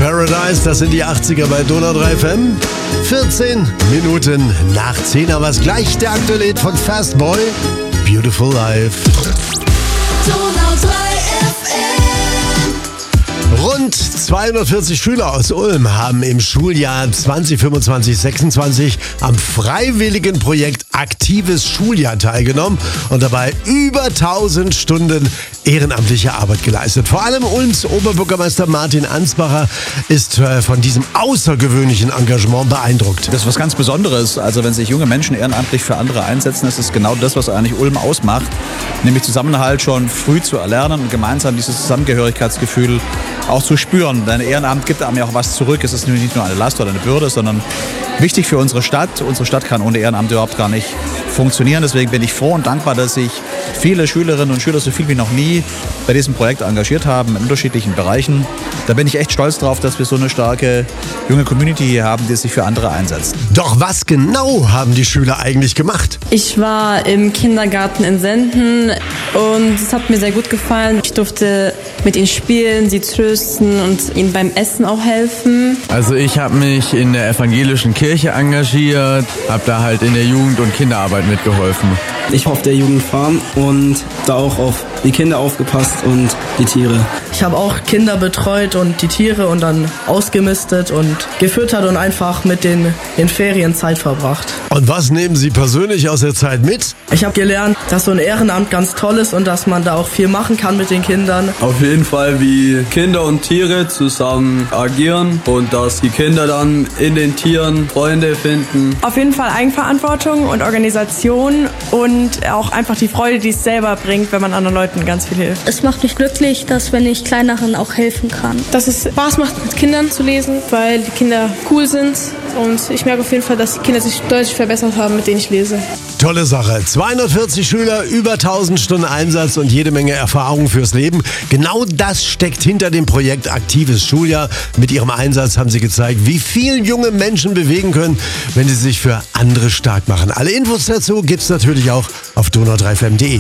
Paradise, das sind die 80er bei Donau 3 FM. 14 Minuten nach 10, aber es gleich der aktuelle Hit von Fastboy, Beautiful Life. Donau 3 FM. Rund 240 Schüler aus Ulm haben im Schuljahr 2025/26 am freiwilligen Projekt Aktives Schuljahr teilgenommen und dabei über 1000 Stunden ehrenamtliche Arbeit geleistet. Vor allem Ulms Oberbürgermeister Martin Ansbacher ist von diesem außergewöhnlichen Engagement beeindruckt. Das ist was ganz Besonderes. Also wenn sich junge Menschen ehrenamtlich für andere einsetzen, das ist genau das, was eigentlich Ulm ausmacht. Nämlich Zusammenhalt schon früh zu erlernen und gemeinsam dieses Zusammengehörigkeitsgefühl auch zu spüren. Denn Ehrenamt gibt einem ja auch was zurück. Es ist nicht nur eine Last oder eine Bürde, sondern wichtig für unsere Stadt. Unsere Stadt kann ohne Ehrenamt überhaupt gar nicht funktionieren. Deswegen bin ich froh und dankbar, dass sich viele Schülerinnen und Schüler so viel wie noch nie bei diesem Projekt engagiert haben in unterschiedlichen Bereichen. Da bin ich echt stolz drauf, dass wir so eine starke junge Community hier haben, die sich für andere einsetzt. Doch was genau haben die Schüler eigentlich gemacht? Ich war im Kindergarten in Senden und es hat mir sehr gut gefallen. Ich durfte mit ihnen spielen, sie trösten und ihnen beim Essen auch helfen. Also ich habe mich in der evangelischen Kirche engagiert, habe da halt in der Jugend- und Kinderarbeit mitgeholfen. Ich war auf der Jugendfarm und da auch auf die Kinder aufgepasst und die Tiere. Ich habe auch Kinder betreut und die Tiere und dann ausgemistet und gefüttert und einfach mit den in Ferien Zeit verbracht. Und was nehmen Sie persönlich aus der Zeit mit? Ich habe gelernt, dass so ein Ehrenamt ganz toll ist und dass man da auch viel machen kann mit den Kindern. Auf jeden Fall, wie Kinder und Tiere zusammen agieren und dass die Kinder dann in den Tieren Freunde finden. Auf jeden Fall Eigenverantwortung und Organisation und auch einfach die Freude, die es selber bringt, wenn man anderen Leuten ganz viel hilft. Es macht mich glücklich, dass wenn ich Kleineren auch helfen kann. Dass es Spaß macht, mit Kindern zu lesen, weil die Kinder cool sind und ich merke auf jeden Fall, dass die Kinder sich deutlich verbessert haben, mit denen ich lese. Tolle Sache. 240 Schüler, über 1000 Stunden Einsatz und jede Menge Erfahrung fürs Leben. Genau das steckt hinter dem Projekt Aktives Schuljahr. Mit ihrem Einsatz haben sie gezeigt, wie viel junge Menschen bewegen können, wenn sie sich für andere stark machen. Alle Infos dazu gibt's natürlich auch auf donau3fm.de.